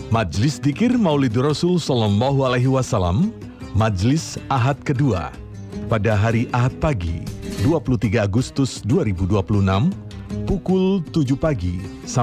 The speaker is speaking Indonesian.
Majelis Dzikir Maulidur Rasul Sallallahu Alaihi Wasallam, Majelis Ahad kedua, pada hari Ahad pagi, 23 Agustus 2026, pukul 7 pagi sampai